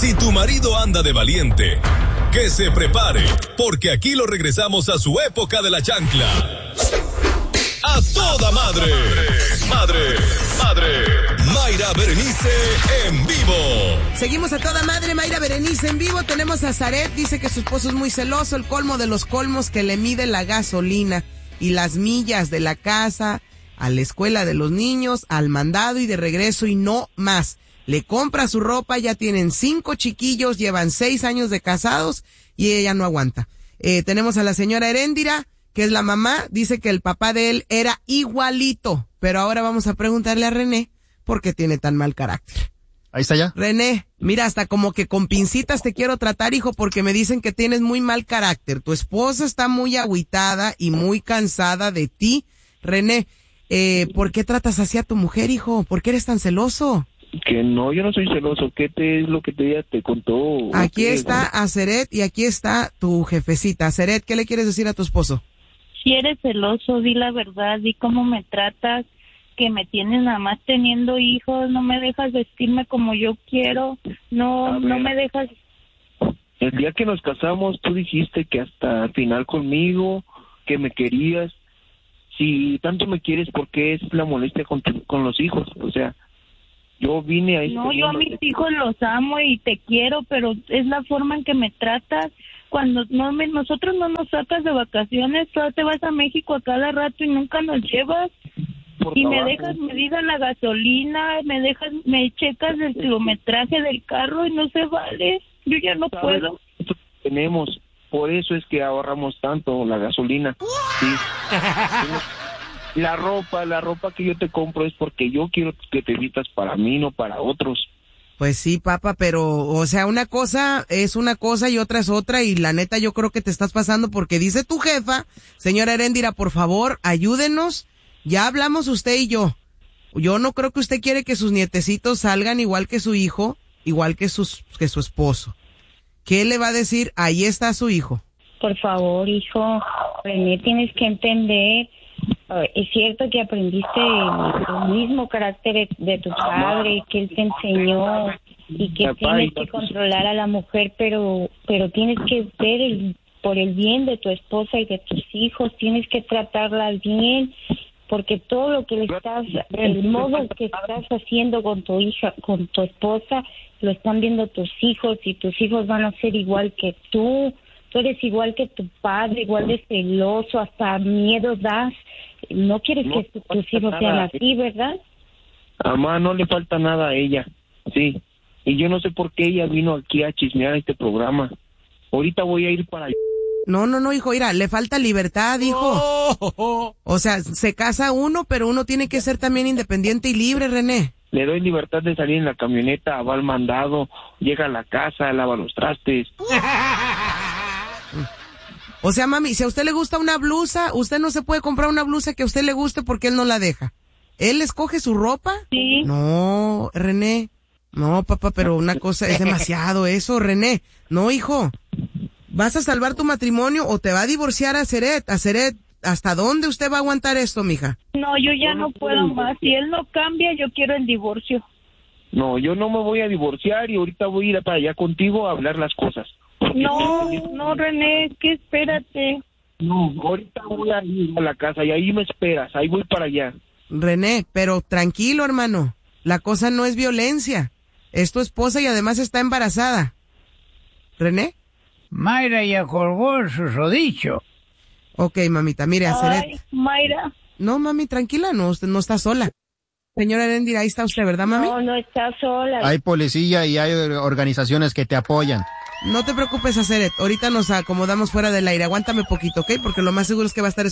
Si tu marido anda de valiente, que se prepare, porque aquí lo regresamos a su época de la chancla. ¡A toda madre! Mayra Berenice en vivo. Seguimos a toda madre, Mayra Berenice en vivo. Tenemos a Zaret, dice que su esposo es muy celoso, el colmo de los colmos, que le mide la gasolina y las millas de la casa a la escuela de los niños, al mandado y de regreso y no más. Le compra su ropa, ya tienen 5 chiquillos, llevan 6 años de casados y ella no aguanta. Tenemos a la señora Heréndira, que es la mamá, dice que el papá de él era igualito, pero ahora vamos a preguntarle a René por qué tiene tan mal carácter. Ahí está ya. René, mira, hasta como que con pincitas te quiero tratar, hijo, porque me dicen que tienes muy mal carácter. Tu esposa está muy agüitada y muy cansada de ti. René, ¿por qué tratas así a tu mujer, hijo? ¿Por qué eres tan celoso? Que no, yo no soy celoso. ¿Qué es lo que ella te contó? Aquí está Azeret y aquí está tu jefecita. Azeret, ¿qué le quieres decir a tu esposo? Si eres celoso, di la verdad, di cómo me tratas, que me tienes nada más teniendo hijos, no me dejas vestirme como yo quiero, no me dejas. El día que nos casamos, tú dijiste que hasta el final conmigo, que me querías. Si tanto me quieres, ¿por qué es la molestia con los hijos? O sea, yo vine a... No, yo a mis hijos los amo y te quiero, pero es la forma en que me tratas. Cuando nosotros no nos sacas de vacaciones, tú te vas a México a cada rato y nunca nos llevas. Y me dejas medida la gasolina, me checas el kilometraje del carro y no se vale. Yo ya no puedo. Tenemos, por eso es que ahorramos tanto la gasolina. Sí. La ropa que yo te compro es porque yo quiero que te vistas para mí, no para otros. Pues sí, papá, pero, o sea, una cosa es una cosa y otra es otra, y la neta yo creo que te estás pasando porque dice tu jefa, señora Heréndira, por favor, ayúdenos, ya hablamos usted y yo. Yo no creo que usted quiere que sus nietecitos salgan igual que su hijo, igual que su esposo. ¿Qué le va a decir? Ahí está su hijo. Por favor, hijo, René, tienes que entender. Es cierto que aprendiste el mismo carácter de tu padre, que él te enseñó y que tienes que controlar a la mujer, pero tienes que ver por el bien de tu esposa y de tus hijos, tienes que tratarla bien, porque todo lo que el modo que estás haciendo con tu hija, con tu esposa, lo están viendo tus hijos y tus hijos van a ser igual que tú. Tú eres igual que tu padre, igual de celoso, hasta miedo das. No quieres que tus hijos sean así, ¿verdad? Mamá, no le falta nada a ella, sí. Y yo no sé por qué ella vino aquí a chismear este programa. Ahorita voy a ir para allá. No, hijo, mira, le falta libertad, hijo. O sea, se casa uno, pero uno tiene que ser también independiente y libre, René. Le doy libertad de salir en la camioneta, va al mandado, llega a la casa, lava los trastes. O sea, mami, si a usted le gusta una blusa, usted no se puede comprar una blusa que a usted le guste porque él no la deja. ¿Él escoge su ropa? Sí. No, René. No, papá, pero una cosa es demasiado eso, René. No, hijo. ¿Vas a salvar tu matrimonio o te va a divorciar a Zaret? A Zaret, ¿hasta dónde usted va a aguantar esto, mija? No, yo ya no puedo más. Si él no cambia, yo quiero el divorcio. No, yo no me voy a divorciar y ahorita voy a ir para allá contigo a hablar las cosas. No, René, es que espérate. No, ahorita voy a ir a la casa y ahí me esperas, ahí voy para allá. René, pero tranquilo, hermano. La cosa no es violencia. Es tu esposa y además está embarazada. ¿René? Mayra ya colgó su rodicho. Ok, mamita, mire, a Zaret. Ay, Mayra. No, mami, tranquila, no, usted no está sola. Señora Heréndira, ahí está usted, ¿verdad, mami? No está sola. Hay policía y hay organizaciones que te apoyan. No te preocupes, Zaret. Ahorita nos acomodamos fuera del aire. Aguántame poquito, ¿ok? Porque lo más seguro es que va a estar